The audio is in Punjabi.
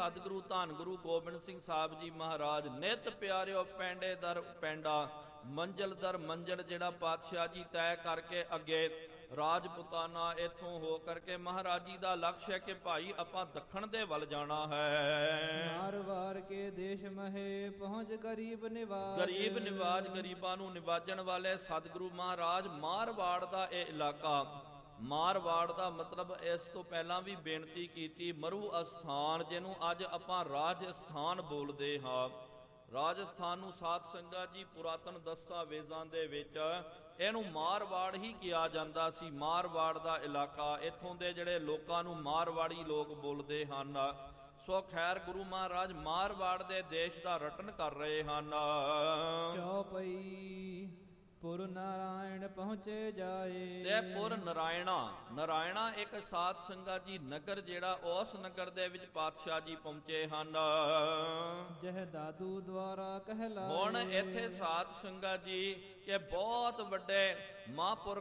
ਸਤਿਗੁਰੂ ਧੰਨ ਗੁਰੂ ਗੋਬਿੰਦ ਸਿੰਘ ਸਾਹਿਬ ਜੀ ਮਹਾਰਾਜ ਨਿਤ ਪਿਆਰਿਓ ਪੈਂਡੇ ਦਰ ਪੈਂਡਾ ਮੰਜ਼ਲ ਦਰ ਮੰਜ਼ਲ ਜਿਹੜਾ ਪਾਤਸ਼ਾਹ ਜੀ ਤੈਅ ਕਰਕੇ ਅੱਗੇ ਰਾਜਪੁਤਾਨਾ ਇੱਥੋਂ ਹੋ ਕਰਕੇ ਮਹਾਰਾਜ ਜੀ ਦਾ ਲਕਸ਼ ਹੈ ਕਿ ਭਾਈ ਆਪਾਂ ਦੱਖਣ ਦੇ ਵੱਲ ਜਾਣਾ ਹੈ। ਮਾਰਵਾੜ ਕੇ ਦੇਸ਼ ਮਹੇ ਪਹੁੰਚ ਗਰੀਬ ਨਿਵਾਜ। ਗਰੀਬ ਨਿਵਾਜ, ਗਰੀਬਾਂ ਨੂੰ ਨਿਵਾਜਣ ਵਾਲੇ ਸਤਿਗੁਰੂ ਮਹਾਰਾਜ ਮਾਰਵਾੜ ਦਾ ਇਹ ਇਲਾਕਾ। ਮਾਰਵਾੜ ਦਾ ਮਤਲਬ ਇਸ ਤੋਂ ਪਹਿਲਾਂ ਵੀ ਬੇਨਤੀ ਕੀਤੀ ਮਰੂ ਅਸਥਾਨ, ਜਿਹਨੂੰ ਅੱਜ ਆਪਾਂ ਰਾਜਸਥਾਨ ਬੋਲਦੇ ਹਾਂ। ਰਾਜਸਥਾਨ ਨੂੰ ਸਾਧ ਸੰਗਤ ਜੀ ਪੁਰਾਤਨ ਦਸਤਾਵੇਜ਼ਾਂ ਦੇ ਵਿੱਚ ਇਹਨੂੰ ਮਾਰਵਾੜ ਹੀ ਕਿਹਾ ਜਾਂਦਾ ਸੀ। ਮਾਰਵਾੜ ਦਾ ਇਲਾਕਾ, ਇੱਥੋਂ ਦੇ ਜਿਹੜੇ ਲੋਕਾਂ ਨੂੰ ਮਾਰਵਾੜੀ ਲੋਕ ਬੋਲਦੇ ਹਨ। ਸੋ ਖੈਰ ਗੁਰੂ ਮਹਾਰਾਜ ਮਾਰਵਾੜ ਦੇ ਦੇਸ਼ ਦਾ ਰਟਨ ਕਰ ਰਹੇ ਹਨ। ਚੌਪਈ ਪੁਰ ਨਾਰਾਇਣ ਪਹੁੰਚੇ ਜਾਏ। ਤੇ ਪੁਰ ਨਾਰਾਇਣਾ ਇੱਕ ਸਾਧ ਸੰਗਤ ਜੀ ਨਗਰ ਜਿਹੜਾ ਉਸ ਨਗਰ ਦੇ ਵਿੱਚ ਪਾਤਸ਼ਾਹ ਜੀ ਪਹੁੰਚੇ ਹਨ। ਜਹ ਦਾਦੂ ਦੁਆਰਾ ਕਹਿਲਾਏ। ਹੁਣ ਇੱਥੇ ਸਾਧ ਸੰਗਤ ਜੀ ਕਿ ਬਹੁਤ ਵੱਡੇ ਮਹਾਂਪੁਰਖ